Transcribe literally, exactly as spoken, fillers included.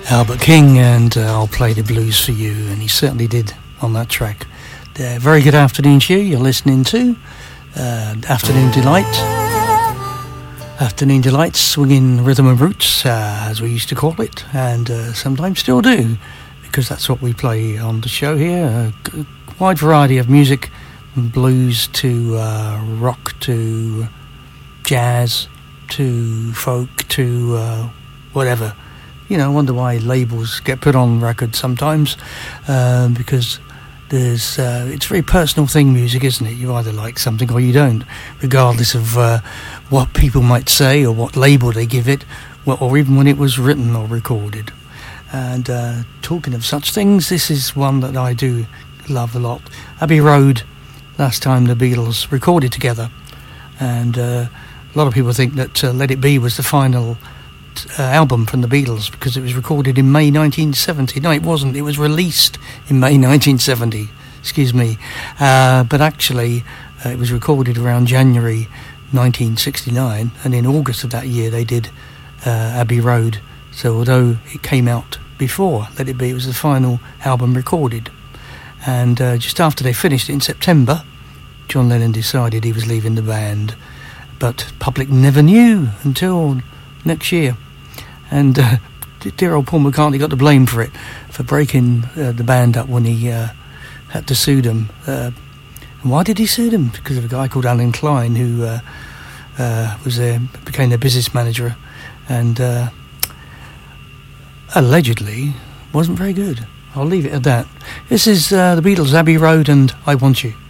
Albert King, and uh, I'll play the blues for you, and he certainly did on that track. Uh, very good afternoon to you. You're listening to uh, Afternoon Delight. Afternoon Delight, swinging rhythm and roots, uh, as we used to call it, and uh, sometimes still do, because that's what we play on the show here. A wide variety of music, from blues to uh, rock to jazz to folk to uh, whatever. You know, I wonder why labels get put on records sometimes, uh, because there's uh, it's a very personal thing, music, isn't it? You either like something or you don't, regardless of uh, what people might say or what label they give it, or even when it was written or recorded. And uh, talking of such things, this is one that I do love a lot. Abbey Road, last time the Beatles recorded together. And uh, a lot of people think that uh, Let It Be was the final uh, album from the Beatles because it was recorded in May nineteen seventy. No, it wasn't. It was released in May nineteen seventy. Excuse me. Uh, but actually, uh, it was recorded around January nineteen sixty-nine. And in August of that year, they did uh, Abbey Road. So although it came out before Let It Be, it was the final album recorded. And uh, just after they finished it in September, John Lennon decided he was leaving the band. But public never knew until next year. And uh, dear old Paul McCartney got the blame for it, for breaking uh, the band up when he uh, had to sue them. Uh, and why did he sue them? Because of a guy called Alan Klein, who uh, uh, was their, became their business manager, and uh, allegedly wasn't very good. I'll leave it at that. This is uh, the Beatles, Abbey Road, and I Want You.